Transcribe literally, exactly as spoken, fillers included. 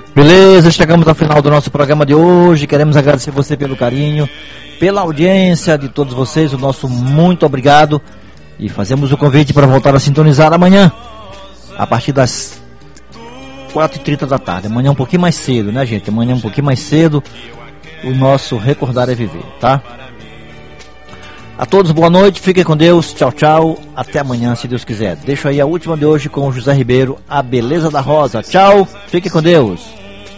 Beleza, chegamos ao final do nosso programa de hoje. Queremos agradecer você pelo carinho, pela audiência de todos vocês, o nosso muito obrigado. E fazemos o convite para voltar a sintonizar amanhã, a partir das quatro e trinta da tarde. Amanhã um pouquinho mais cedo, né, gente? Amanhã um pouquinho mais cedo, o nosso Recordar é Viver, tá? A todos, boa noite, fiquem com Deus, tchau, tchau, até amanhã, se Deus quiser. Deixo aí a última de hoje com o José Ribeiro, A Beleza da Rosa. Tchau, fiquem com Deus.